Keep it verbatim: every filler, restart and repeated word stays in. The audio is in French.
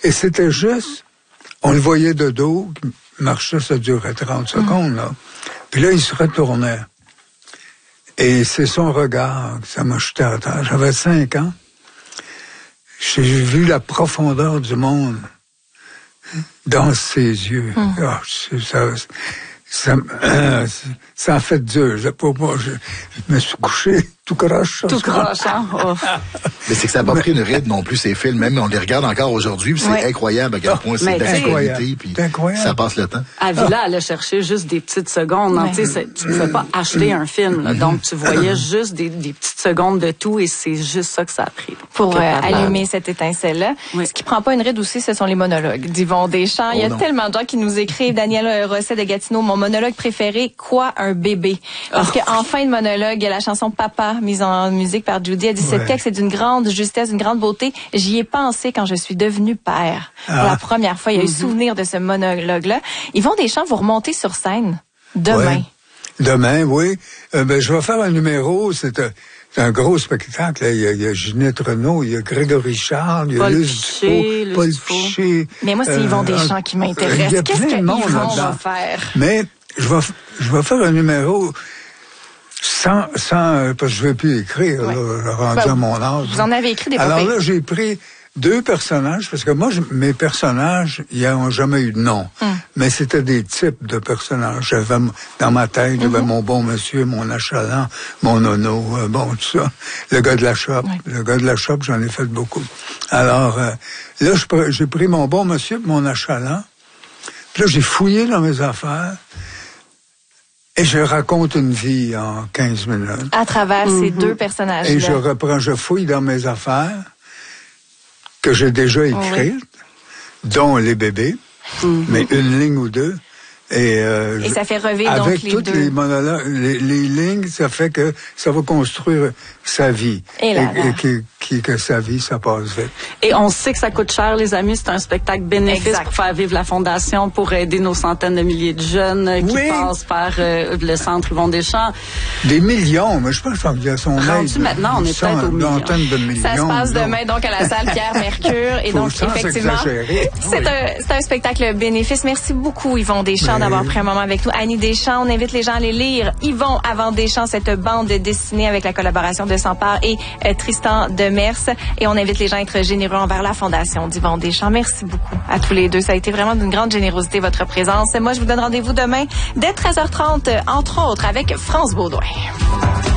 Et c'était juste, on le voyait de dos, il marchait, ça durait trente secondes, là. Puis là, il se retournait. Et c'est son regard que ça m'a jeté à terre. J'avais cinq ans. J'ai vu la profondeur du monde dans ses yeux. Mm. Ah, ça, ça, euh, ça a fait dur. Pour moi, je, je me suis couché tout croche. Tout croche, hein? Oh. Mais c'est que ça n'a pas mais, pris une ride non plus, ces films. Même on les regarde encore aujourd'hui, puis c'est oui. incroyable à quel point oh, c'est d'actualité, puis ça passe le temps. Avila allait chercher juste des petites secondes. Non, tu ne pouvais pas acheter un film. Là, donc, tu voyais juste des, des petites secondes de tout, et c'est juste ça que ça a pris. Pour euh, allumer cette étincelle-là. Oui. Ce qui prend pas une ride aussi, ce sont les monologues d'Yvon Deschamps. Oh, il y a non. tellement de gens qui nous écrivent. Daniel Rosset de Gatineau, mon monologue préféré, quoi, un bébé? Parce oh. qu'en fin de monologue, il y a la chanson Papa, mise en musique par Judy. Elle dit, ouais. ce texte est d'une grande justesse, d'une grande beauté. J'y ai pensé quand je suis devenue père. Ah. Pour la première fois, il y a eu mm-hmm. souvenir de ce monologue-là. Yvon Deschamps, vous remontez sur scène demain. Ouais. Demain, oui. Euh, ben, je vais faire un numéro, c'est un, c'est un gros spectacle. Là. Il, y a, il y a Ginette Renault, il y a Grégory Charles, il y a Luce Dufault, Paul Piché. Mais moi, c'est euh, Yvon Deschamps qui m'intéresse. Qu'est-ce que Yvon va faire? Mais je vais, je vais faire un numéro... Sans, sans, parce que je ne vais plus écrire, ouais. là, rendu ben, à mon âge. Vous en avez écrit des Alors papiers. là, j'ai pris deux personnages, parce que moi, je, mes personnages, ils n'ont jamais eu de nom. Mm. Mais c'était des types de personnages. J'avais, dans ma tête, j'avais mm-hmm. mon bon monsieur, mon achalant, mon nono, euh, bon, tout ça. Le gars de la shop. Ouais. Le gars de la shop, j'en ai fait beaucoup. Alors, euh, là, je, j'ai pris mon bon monsieur, mon achalant. Puis là, j'ai fouillé dans mes affaires. Et je raconte une vie en quinze minutes. À travers mm-hmm. ces deux personnages-là. Et je reprends, je fouille dans mes affaires que j'ai déjà écrites, oui. dont les bébés, mm-hmm. mais une ligne ou deux. Et, euh, et ça fait revivre donc les deux. Avec toutes les monologues, les, les lignes, ça fait que ça va construire sa vie. Et, là, et, et que, que, que sa vie, ça passe vite. Et on sait que ça coûte cher, les amis. C'est un spectacle bénéfice exact. Pour faire vivre la Fondation, pour aider nos centaines de milliers de jeunes qui oui. passent par euh, le centre Yvon Deschamps. Des millions, mais je pense qu'il y a son aide. Rendu maintenant, on est peut-être au million. De millions. Ça se passe demain donc à la salle Pierre Mercure. Et donc, effectivement, c'est un, c'est un spectacle bénéfice. Merci beaucoup, Yvon Deschamps, mais... d'avoir pris un moment avec nous. Annie Deschamps, on invite les gens à aller lire Yvon avant Deschamps, cette bande dessinée avec la collaboration de Sampard et euh, Tristan Demers. Et on invite les gens à être généreux envers la Fondation d'Yvon Deschamps. Merci beaucoup à tous les deux. Ça a été vraiment d'une grande générosité, votre présence. Moi, je vous donne rendez-vous demain dès treize heures trente, entre autres, avec France Baudouin.